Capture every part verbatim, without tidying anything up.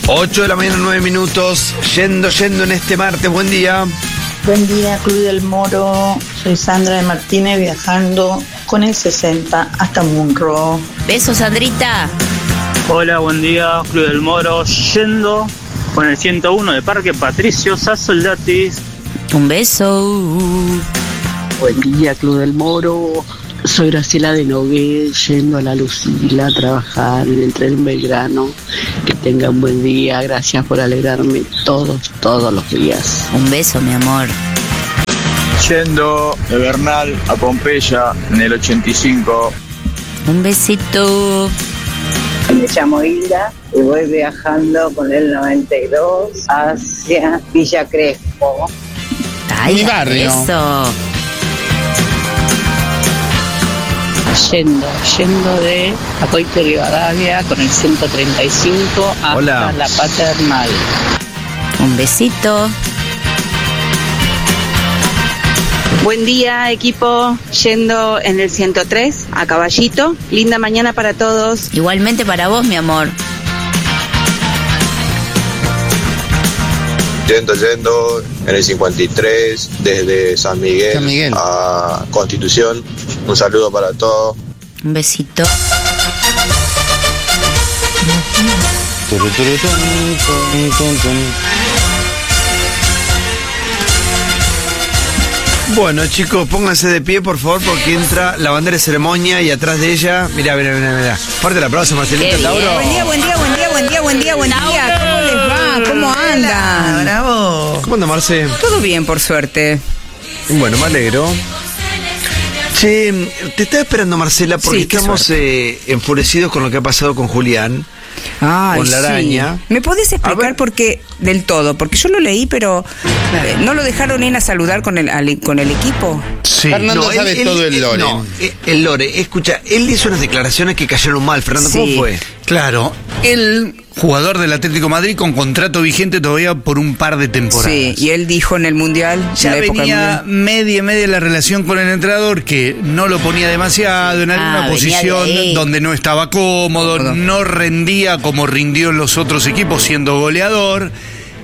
ocho de la mañana, nueve minutos. Yendo, yendo en este martes. Buen día. Buen día, Club del Moro. Soy Sandra de Martínez, viajando con el sesenta hasta Munro. Besos, Sandrita. Hola, buen día, Club del Moro. Yendo con el ciento uno de Parque Patricio Sassoldatis. Un beso. Buen día, Club del Moro. Soy Graciela de Nogué, yendo a la Lucila a trabajar en el tren Belgrano. Que tengan un buen día, gracias por alegrarme todos, todos los días. Un beso, mi amor. Yendo de Bernal a Pompeya en el ochenta y cinco. Un besito. Me llamo Hilda y voy viajando con el noventa y dos hacia Villa Crespo. Ay, Mi barrio. Eso. Yendo, yendo de Acoite Rivadavia con el ciento treinta y cinco hasta Hola. la Paternal. Un besito. Buen día, equipo, yendo en el ciento tres a Caballito. Linda mañana para todos. Igualmente para vos, mi amor. Yendo, yendo en el cincuenta y tres desde San Miguel, San Miguel. a Constitución. Un saludo para todos. Un besito. Bueno, chicos, pónganse de pie, por favor, porque entra la bandera de ceremonia y atrás de ella, mirá, mirá, mirá, mirá. Fuerte el aplauso, Marcelita. Qué bien. Tauro. Buen día, buen día, buen día, buen día, buen día, buen día. ¿Cómo les va? ¿Cómo andan? Bravo. ¿Cómo anda, Marce? Todo bien, por suerte. Bueno, me alegro. Che, te estaba esperando, Marcela, porque Sí, qué estamos eh, enfurecidos con lo que ha pasado con Julián. Ay, Con la sí. araña. ¿Me podés A explicar ver. por qué del todo? Porque yo lo leí, pero eh, no lo dejaron ir a saludar con el, al- con el equipo. Sí. Fernando sabe todo el lore. No, eh, el lore. Escucha, él hizo unas declaraciones que cayeron mal. Fernando, ¿cómo Sí. fue? Claro, el jugador del Atlético de Madrid con contrato vigente todavía por un par de temporadas. Sí, y él dijo en el Mundial, Ya en la época del venía Mundial. media media la relación con el entrenador, que no lo ponía demasiado en alguna Ah, venía posición de ahí. donde no estaba cómodo, Cómodo. no rendía como rindió en los otros equipos siendo goleador.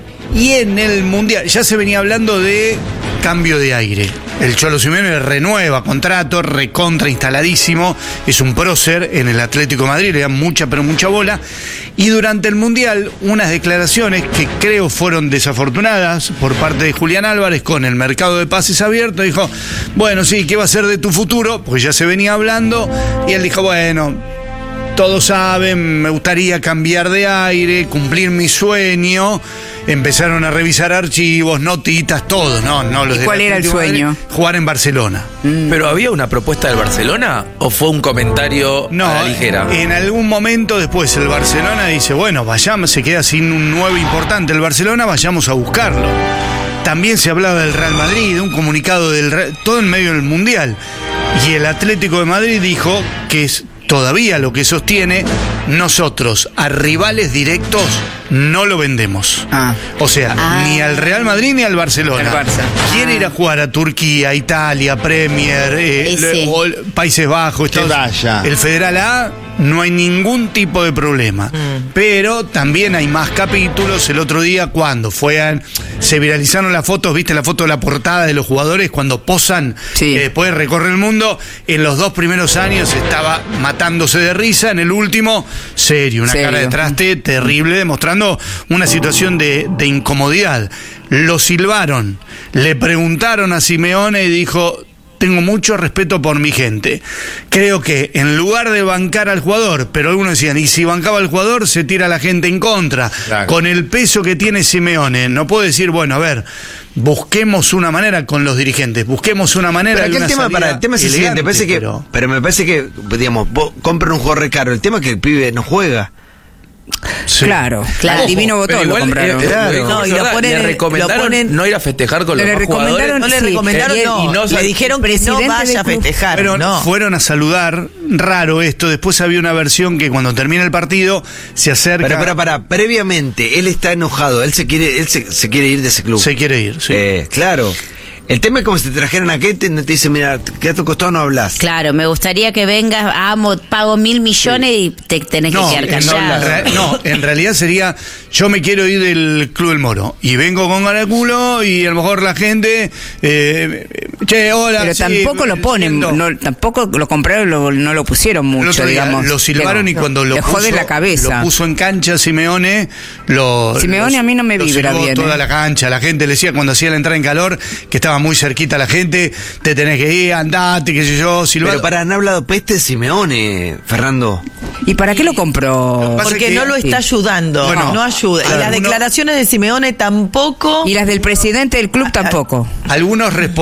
Y en el Mundial ya se venía hablando de cambio de aire. El Cholo Simeone renueva contrato, recontra instaladísimo, es un prócer en el Atlético de Madrid, le dan mucha pero mucha bola. Y durante el Mundial, unas declaraciones que creo fueron desafortunadas por parte de Julián Álvarez con el mercado de pases abierto, dijo, bueno, sí, ¿qué va a ser de tu futuro? Porque ya se venía hablando, y él dijo, bueno, todos saben, me gustaría cambiar de aire, cumplir mi sueño. Empezaron a revisar archivos, notitas, todo, ¿no? no los ¿Y del cuál era el Atlético de Madrid, sueño? Jugar en Barcelona. ¿Pero había una propuesta del Barcelona o fue un comentario No, a la ligera? en algún momento después el Barcelona dice, bueno, vayamos, se queda sin un nueve importante el Barcelona, vayamos a buscarlo. También se hablaba del Real Madrid, de un comunicado del Real, todo en medio del Mundial. Y el Atlético de Madrid dijo que es todavía lo que sostiene, nosotros a rivales directos no lo vendemos. Ah. O sea, Ah. ni al Real Madrid ni al Barcelona. El Barça. Quiere ir a jugar a Turquía, Italia, Premier, eh, Ese. le- o- Países Bajos, Que Estados- vaya. el Federal A, no hay ningún tipo de problema. Pero también hay más capítulos. El otro día, cuando fue a- se viralizaron las fotos, viste la foto de la portada de los jugadores cuando posan, Sí. que después recorre el mundo. En los dos primeros años estaba matándose de risa. En el último, serio, una Serio. cara de traste terrible, demostrando una situación de, de incomodidad. Lo silbaron, le preguntaron a Simeone y dijo, tengo mucho respeto por mi gente. Creo que en lugar de bancar al jugador, pero algunos decían, y si bancaba al jugador, se tira la gente en contra. Claro. Con el peso que tiene Simeone, no puedo decir, bueno, a ver, busquemos una manera con los dirigentes, busquemos una manera Pero de aquel una tema, salida para, el tema es el siguiente, elegante, me parece que, pero- pero... me parece que, digamos, vos compran un jugador caro, el tema es que el pibe no juega. Sí. Claro, claro. Ojo, Divino pero Botón lo igual, compraron. eh, eh, Claro. lo dijo, No, es y lo verdad, ponen le en- recomendaron lo ponen- no ir a festejar con los Le demás recomendaron- jugadores. No le Sí, recomendaron, y no. no le sal- dijeron que no presidente vaya a del club. festejar. Pero no. fueron a saludar, raro esto, después había una versión que cuando termina el partido se acerca... Pero, pero, para, previamente, él está enojado, él se quiere, él se, se quiere ir de ese club. Se quiere ir, sí. Eh, claro. El tema es como si te trajeran a Kete y te dicen, mira, quédate a tu costado, no hablas. Claro, me gustaría que vengas, amo, pago mil millones y te tenés No, que quedar en, callado. la- no, en realidad sería, yo me quiero ir del Club del Moro y vengo con Garaculo y a lo mejor la gente, eh, che, hola. Pero sí, tampoco lo ponen, siento- no, tampoco lo compraron, lo- no lo pusieron El mucho, otro día digamos. lo silbaron Le- y cuando lo le puso, jode la cabeza. lo puso en cancha Simeone, lo, Simeone a mí no me lo vibra silbó bien, toda ¿eh? la cancha, la gente le decía cuando hacía la entrada en calor que estaba muy cerquita la gente, te tenés que ir, andate, qué sé yo, silbado. Pero para, han hablado peste de Simeone, Fernando. ¿Y para qué lo compró? Pasa Porque que- no lo está ayudando, Bueno, no ayuda. claro, y las uno- declaraciones de Simeone tampoco. Y las del presidente del club tampoco. Algunos responden